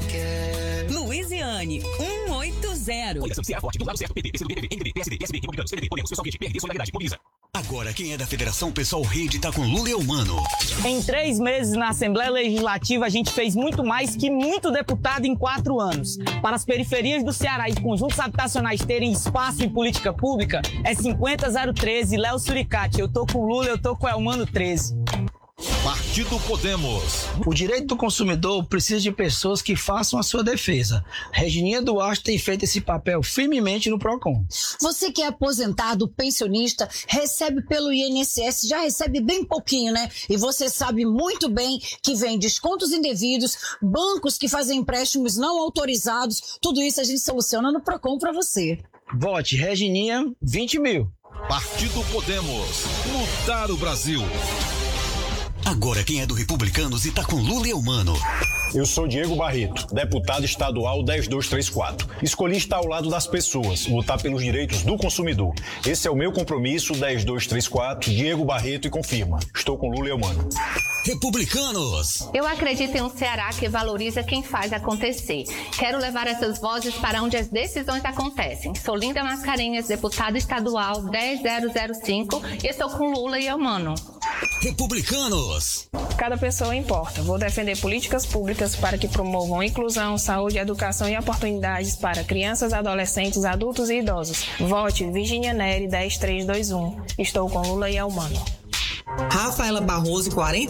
Luiziane, 180. Agora, quem é da Federação Pessoal Rede tá com Lula e Eumano. Em 3 meses na Assembleia Legislativa, a gente fez muito mais que muito deputado em 4 anos. Para as periferias do Ceará e conjuntos habitacionais terem espaço em política pública, é 50013, Léo Suricati. Eu tô com Lula, eu tô com Eumano 13. Partido Podemos. O direito do consumidor precisa de pessoas que façam a sua defesa. Regininha Duarte tem feito esse papel firmemente no PROCON. Você que é aposentado, pensionista, recebe pelo INSS, já recebe bem pouquinho, né? E você sabe muito bem que vem descontos indevidos, bancos que fazem empréstimos não autorizados, tudo isso a gente soluciona no PROCON para você. Vote Regininha 20 mil. Partido Podemos. Mudar o Brasil. Agora, quem é do Republicanos e tá com Lula e Eumano. Eu sou Diego Barreto, deputado estadual 10234. Escolhi estar ao lado das pessoas, lutar pelos direitos do consumidor. Esse é o meu compromisso, 10234, Diego Barreto, e confirma. Estou com Lula e Eumano. Republicanos. Eu acredito em um Ceará que valoriza quem faz acontecer. Quero levar essas vozes para onde as decisões acontecem. Sou Linda Mascarenhas, deputada estadual 10005, e estou com Lula e Eumano. Republicanos. Cada pessoa importa. Vou defender políticas públicas para que promovam inclusão, saúde, educação e oportunidades para crianças, adolescentes, adultos e idosos. Vote Virginia Neri 10321. Estou com Lula e Eumano. Rafaela Barroso,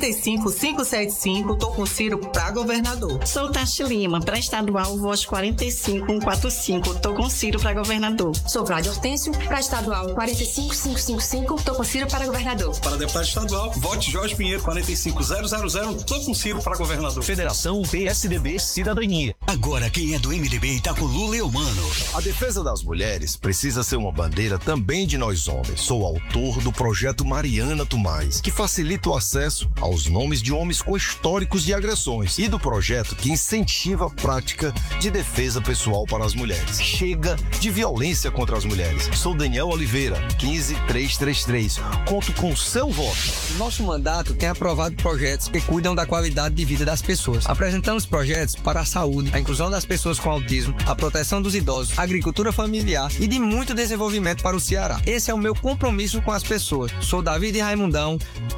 45575, tô com Ciro para governador. Sou Tati Lima, para estadual, voto 45145, tô com Ciro para governador. Sou Vlad Hortêncio, para estadual, 45555, tô com Ciro para governador. Para deputado estadual, vote Jorge Pinheiro, 45000, tô com Ciro para governador. Federação PSDB Cidadania. Agora, quem é do MDB e tá com Lula e Eumano. A defesa das mulheres precisa ser uma bandeira também de nós homens. Sou autor do projeto Mariana Tomás, que facilita o acesso aos nomes de homens com históricos de agressões, e do projeto que incentiva a prática de defesa pessoal para as mulheres. Chega de violência contra as mulheres. Sou Daniel Oliveira, 15333. Conto com o seu voto. Nosso mandato tem aprovado projetos que cuidam da qualidade de vida das pessoas. Apresentamos projetos para a saúde, a inclusão das pessoas com autismo, a proteção dos idosos, a agricultura familiar e de muito desenvolvimento para o Ceará. Esse é o meu compromisso com as pessoas. Sou David Raimundão,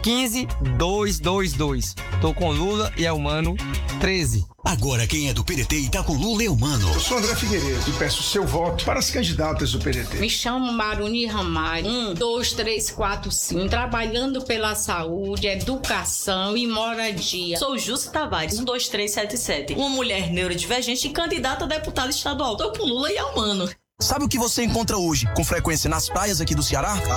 15222. Tô com Lula e Eumano 13. Agora, quem é do PDT e tá com Lula e Eumano. Eu sou André Figueiredo e peço seu voto para as candidatas do PDT. Me chamo Maruni Ramalho, 12345, trabalhando pela saúde, educação e moradia. Sou Júcia Tavares, 12377, uma mulher neurodivergente e candidata a deputada estadual. Tô com Lula e Eumano. Sabe o que você encontra hoje com frequência nas praias aqui do Ceará?